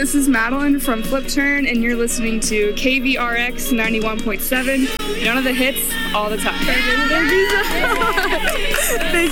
this is Madeline from Flip Turn, and you're listening to KVRX 91.7. None of the hits, all the time. Thank you so much. Thank